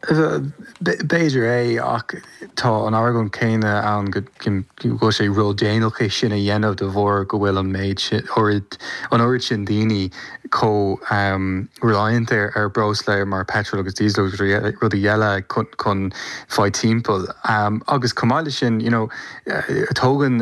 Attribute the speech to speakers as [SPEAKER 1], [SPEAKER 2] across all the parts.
[SPEAKER 1] Beiidir é ach tá an agan céine an go sé rodéach é sin a dhéanamh de bhór go bhfuil an méid an orid sin daoine có reliant ar bros le mar petrol agus diesel rud a dhéile chun fáid timpeall. Agus cumáile sin tógan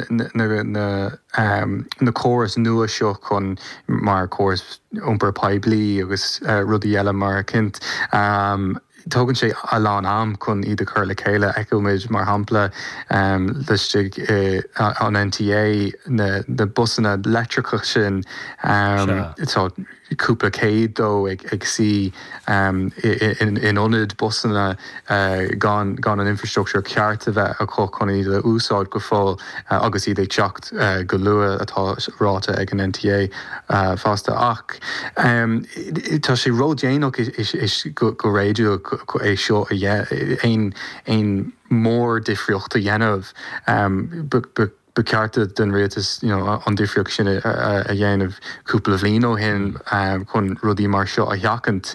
[SPEAKER 1] na choras nua seo chun mar choras iompar peblií agus rud a dhéile mar cint. Tógann sé aláán am chun iad a chur le chéile eicimiid mar hampla leistigh an NTA na busanna letricha sin cúpla céad dó ag si in ionad busanna gan an infrastructure cearta bheith a chun iad le úsáid go fáil agus iad ag teacht go lua atá ráta ag an NTA fásta ach. Tá sé ródéanaach is go réidiú é seo ein mór difriocht a dhéanamh becearta den réaltas an difriocht sin a dhéanamh cúpla bhlín ó hin chun rudí mar seo a theachant.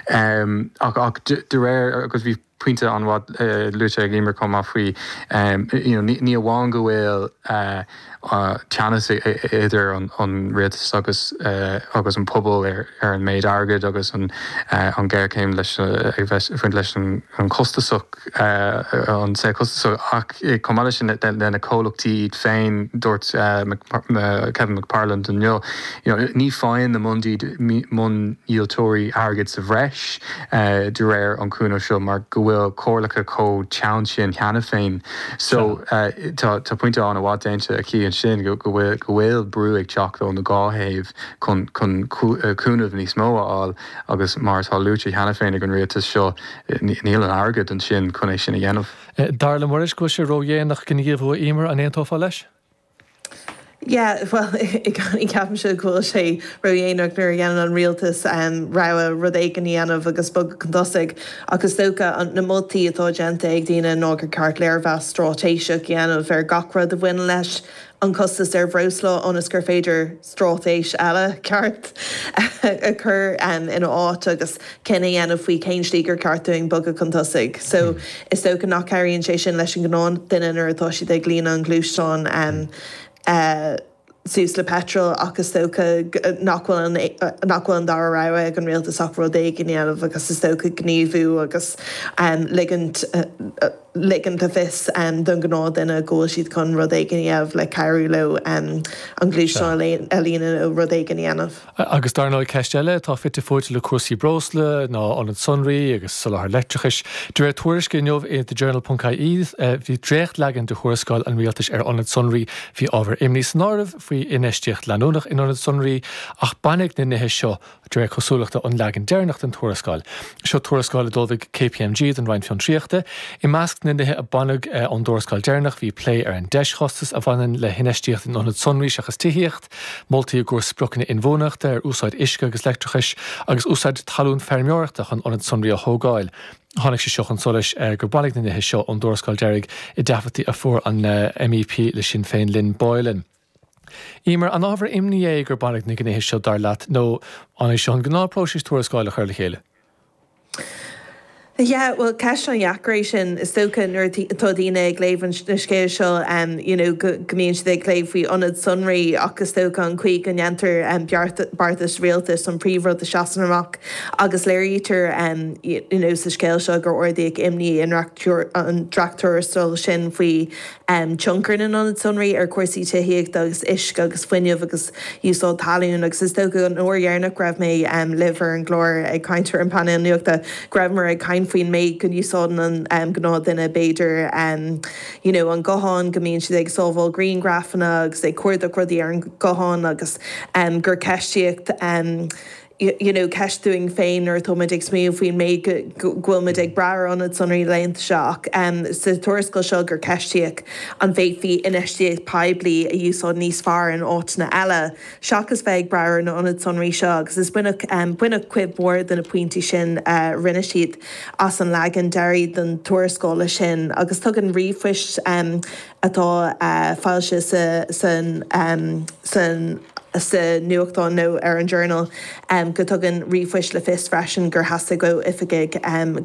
[SPEAKER 1] Ach de réir agus bhí puinte an bhd lute ag límar com faoi ní amháin go bhfuil teannas idir an réaltas agus an pobl ar an méid agad agus an ggéircéim leis fuint leis an costasach an sé costasach ach cumáile sin lena cólachtaí féin dúirt Kevin McParland an ní fáin na mun íaltóirí agad sa bhreis de réir an cúna seo mar go bhfuil cólacha có teann sin cheanna féin. So tá puinte an a bhád dainte a cí an sin go bhfuil brú ag teach ó na gáhéamh chun cúnamh níos mó áil agus mar tá lúte cheanna féin ag an réaltas seo níl an agad an sin chun é sin a dhéanamh.
[SPEAKER 2] Darla maris go sé ródhéanach gníomh imar an éon tófá leis?
[SPEAKER 3] Yeah, well, I ceapan se bhfuil sé roihéanaach nuair a dhéanamh an rialtas rá rud éigen dhéanamh agus bug contosaigh agus tócha na moltaí atá genta ag dtíine nágur ceart léirbheith strátéiseach dhéanamh ar gachrad a bhain leis an costas ar bhróslá ónas gur féidir strátéis eile ceart a chur in áit agus cinna dhéanamh faoi céinstígur ceartúing bug a contosaigh. So is tócha nach cairíonn sé sin leis an gnáin duine ar atá siad ag líana an glúisteáin sús le petrol agus tócha nachhfuil an dara ráha ag an réaltas rud éigen dhéanamh agus is tócha gníomhú agus ligand a fis don gná duine ggóil siad chun rud éigen dhéanamh le ceirú le an glúisteáin a líana ó rud éigen dhéanamh.
[SPEAKER 2] Agus darná ceisteile tá fitte fóilte le cuasaí brosla ná an sunraí agus solar letrichis. Dúir tuairis go neomh the journal.caí bhí drécht legan de thuairascáil an rialtas ar an sunraí bhí ábhar imní snárbh faoi inéisteocht leanúnach in an sunraí ach bannig na nithe seo dúir cosúlachta an legan dearnacht an thuairascáil. Seo thuairascáil dulmhigh KPMG den Rhain Fionn Tríochta i measc na nithe a bannig an dúrascáil dearnach bhí plé ar an deischostas a bhanan le hinéisteocht in an sunraí seachas tííocht, moltaí gur sprocna in bhónachta ar úsáid isce agus letrichis agus úsáid talún fermeoireachta chun an sunraí a thógáil. Tháinig sé seochan solas gur bannig na nithe seo an dúrascáil dearg I deafatí a fuór an MEP le Sinn Féin Lynn Boylan. Ímar an ábhar imní gur bannig na gnéthe seo dar leat nó an é seo an gnápróis tuairascáil a chuir le chéile.
[SPEAKER 3] Yeah, well, ceist an jaacréis sin is tócha nuair tá daoine ag léamh na scéil seo gomíonn siad ag léamh faoi ionad sunraí agus tócha an chuig an dhéantar beartas rialtas an príomhrad a seasan amach agus léirítar sa scéil seo gur ordaigh imní an tractórstal sin faoi tioncairn in ionad sunraí ar cuasaí tuíocht agus isc agus fuinneamh agus úsá talún agus is tócha an ódhearnach raibh mé liver an glór ag caiintear an panna nuachta greibh mar ag caiin faoin méid gon úsáidan an gná duine beidir an goháin gomíonn siad ag solbháil green graffanna agus ag cuairda chudaí ar an goháin agus gur ceistíocht ceistúing féin ar tomadig smíomh faoin méid ghfuilmid ag brear an sunraí leanta seach sa tuairiscáil seo gur ceistíoch an bhéithí inéistíocht peblií a úsáid níos fearr an áitna eile. Seachas bheith ag brear an sunraí seo agus is buine cuib mór den na pointí sin rinne siad as an legan deirí den tuairiscála sin agus tug an riomhfuis atá fáilte san sa nuachtán nó ar an journal go tugann riomhfuis le fis freisin gur hasasa go ifigigh